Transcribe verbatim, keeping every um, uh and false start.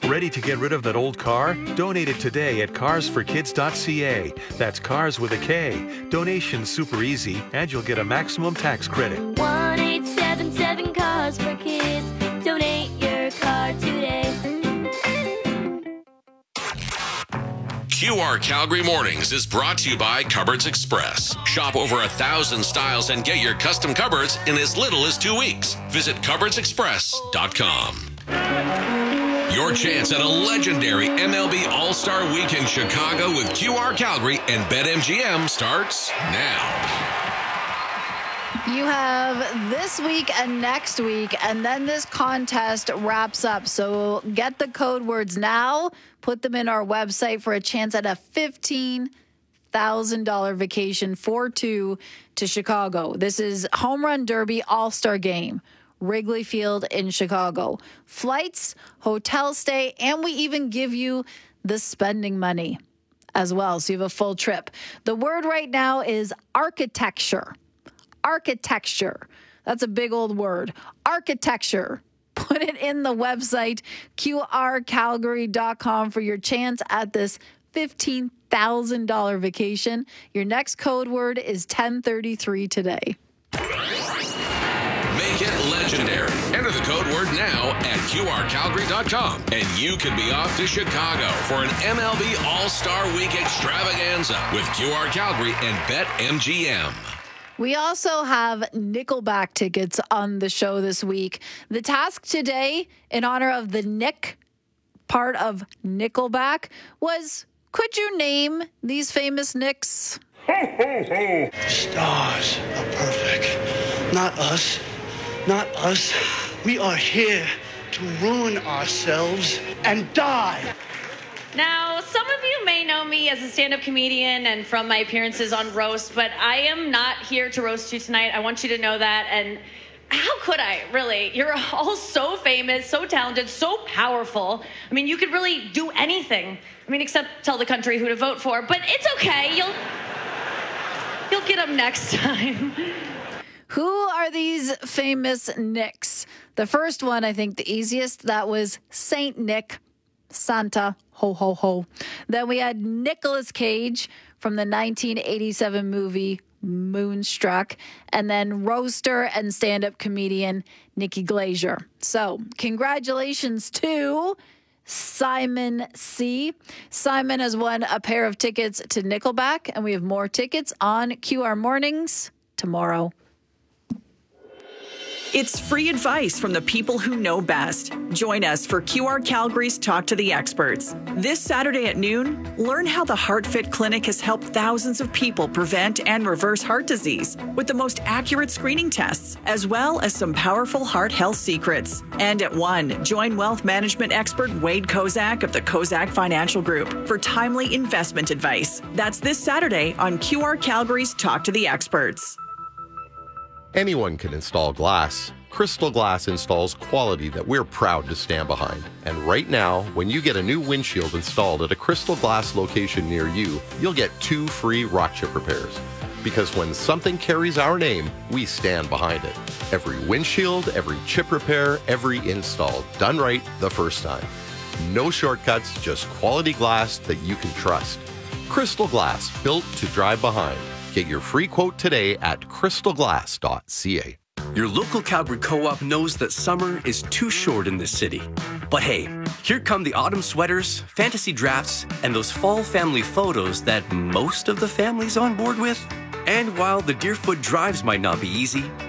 Ready to get rid of that old car? Donate it today at cars for kids dot c a. That's cars with a K. Donation's super easy, and you'll get a maximum tax credit. one eight seven seven Cars for Kids. Donate your car today. Q R Calgary Mornings is brought to you by Cupboards Express. Shop over a thousand styles and get your custom cupboards in as little as two weeks. Visit cupboards express dot com. Your chance at a legendary M L B All-Star Week in Chicago with Q R Calgary and BetMGM starts now. You have this week and next week, and then this contest wraps up. So get the code words now, put them in our website for a chance at a fifteen thousand dollars vacation for two to Chicago. This is Home Run Derby All-Star Game, Wrigley Field in Chicago. Flights, hotel stay, and we even give you the spending money as well. So you have a full trip. The word right now is architecture. Architecture. That's a big old word. Architecture. Put it in the website, Q R calgary dot com, for your chance at this fifteen thousand dollars vacation. Your next code word is ten thirty-three today. Make it legendary. Enter the code word now at Q R calgary dot com, and you could be off to Chicago for an M L B All-Star Week extravaganza with Q R Calgary and BetMGM. We also have Nickelback tickets on the show this week. The task today, in honor of the Nick part of Nickelback, was, could you name these famous Nicks? Stars are perfect. Not us. Not us. We are here to ruin ourselves and die. Now, some of you may know me as a stand-up comedian and from my appearances on Roast, but I am not here to roast you tonight. I want you to know that. And how could I, really? You're all so famous, so talented, so powerful. I mean, you could really do anything. I mean, except tell the country who to vote for. But it's okay. You'll, you'll get them next time. Who are these famous Nicks? The first one, I think the easiest, that was Saint Nick. Santa, ho, ho, ho. Then we had Nicolas Cage from the nineteen eighty-seven movie Moonstruck, and then roaster and stand-up comedian Nikki Glaser. So congratulations to Simon C. Simon has won a pair of tickets to Nickelback, and we have more tickets on Q R Mornings tomorrow. It's free advice from the people who know best. Join us for Q R Calgary's Talk to the Experts. This Saturday at noon, learn how the HeartFit Clinic has helped thousands of people prevent and reverse heart disease with the most accurate screening tests, as well as some powerful heart health secrets. And at one, join wealth management expert Wade Kozak of the Kozak Financial Group for timely investment advice. That's this Saturday on Q R Calgary's Talk to the Experts. Anyone can install glass. Crystal Glass installs quality that we're proud to stand behind. And right now, when you get a new windshield installed at a Crystal Glass location near you, you'll get two free rock chip repairs. Because when something carries our name, we stand behind it. Every windshield, every chip repair, every install, done right the first time. No shortcuts, just quality glass that you can trust. Crystal Glass, built to drive behind. Get your free quote today at crystal glass dot c a. Your local Calgary Co-op knows that summer is too short in this city. But hey, here come the autumn sweaters, fantasy drafts, and those fall family photos that most of the family's on board with. And while the Deerfoot drives might not be easy,